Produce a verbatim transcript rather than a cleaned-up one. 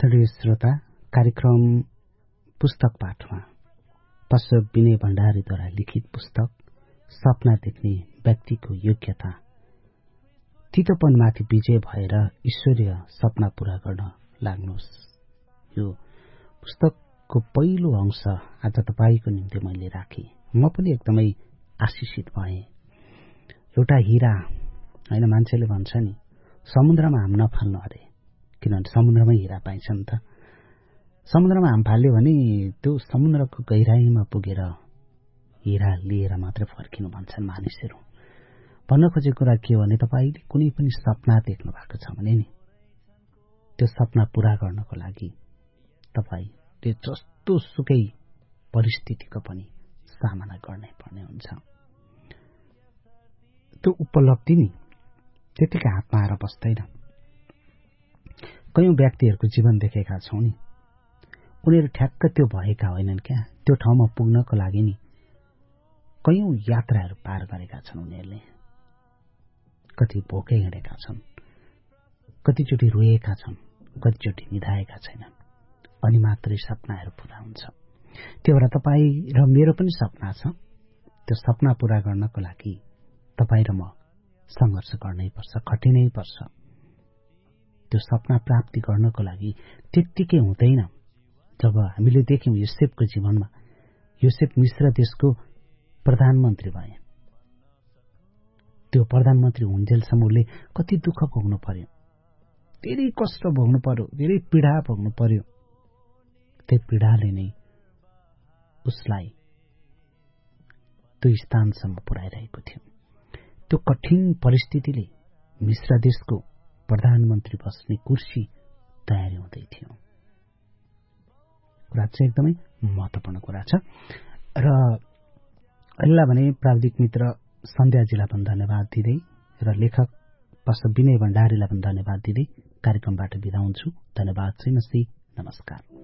आदरणीय श्रोता, कार्यक्रम पुस्तक पाठमा पश्चिम विनय भण्डारीद्वारा लिखित पुस्तक सपना देख्ने व्यक्तिको योग्यता, तीतोपनमाथि विजय भएर ईश्वरीय सपना पूरा गर्न लाग्नुहोस्। यो पुस्तकको पहिलो अंश आज तपाईको निम्ति मैले राखेँ। म पनि एकदमै आशिषित भएँ। एउटा हीरा हैन, मान्छेले भन्छ नि समुद्रमा हाम नफाल्नु अरे, किनभने समुद्रमै हीरा पाइन्छ नि त। समुद्रमा हाम फाल्यो भने त्यो समुद्रको गहिराईमा पुगेर हीरा लिएर मात्रै फर्किनु भन्छन् मानिसहरू। भन्न खोजेको कुरा के हो भने तपाईले कुनै पनि सपना देख्नु भएको छ भने नि त्यो सपना पूरा गर्नको लागि तपाई त्यो जस्तो सुकै परिस्थितिको पनि सामना गर्नै पर्ने हुन्छ। त्यो उपलब्धि नि त्यतिकै हातमा आएर बस्दैन। कयौं व्यक्तिहरूको जीवन देखेका छौं नि, उनीहरू ठ्याक्क त्यो भएका होइनन् क्या। त्यो ठाउँमा पुग्नको लागि नि कयौं यात्राहरू पार गरेका छन् उनीहरूले। कति भोकै हिँडेका छन्, कतिचोटि रोएका छन्, कतिचोटि निधाएका छैनन्, अनि मात्रै सपनाहरू पूरा हुन्छ। त्यो भएर तपाई र मेरो पनि सपना छ। त्यो सपना पूरा गर्नको लागि तपाई र म संघर्ष गर्नै पर्छ, खटिनै पर्छ। त्यो सपना प्राप्ति गर्नको लागि त्यत्तिकै हुँदैन। जब हामीले देख्यौं योसेफको जीवनमा, योसेफ मिश्र देशको प्रधानमन्त्री भए। त्यो प्रधानमन्त्री हुन्जेलसम्म उसले कति दुःख भोग्नु पर्यो, धेरै कष्ट भोग्नु पर्यो, धेरै पीडा भोग्नु पर्यो। त्यो पीडाले नै उसलाई त्यो स्थानसम्म पुर्याइरहेको थियो। त्यो कठिन परिस्थितिले मिश्र देशको प्रधानमन्त्री बस्ने कुर्सी तयारी हुँदै थियो। कुरा चाहिँ एकदमै महत्त्वपूर्ण कुरा छ। र अहिले भने प्राविधिक मित्र सन्ध्याजीलाई पनि धन्यवाद दिँदै र लेखक पश्चिम विनय भण्डारीलाई पनि धन्यवाद दिँदै कार्यक्रमबाट बिदा हुन्छु। धन्यवाद चाहिँ नमस्कार।